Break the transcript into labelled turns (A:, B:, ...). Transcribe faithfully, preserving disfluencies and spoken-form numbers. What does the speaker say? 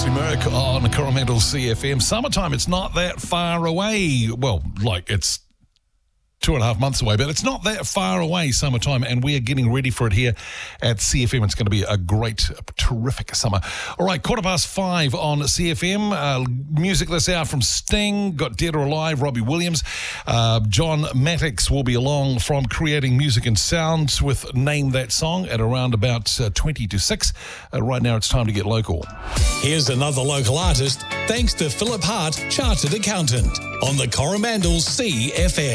A: Leslie Merck on Coromandel C F M. Summertime, it's not that far away. Well, like it's two and a half months away, but it's not that far away, summertime, and we are getting ready for it here at C F M. It's going to be a great, terrific summer. All right, quarter past five on C F M. Uh, music this hour from Sting, got Dead or Alive, Robbie Williams. Uh, John Mattix will be along from Creating Music and Sounds with Name That Song at around about uh, twenty to six. Uh, right now, it's time to get local.
B: Here's another local artist, thanks to Philip Hart, Chartered Accountant, on the Coromandel C F M.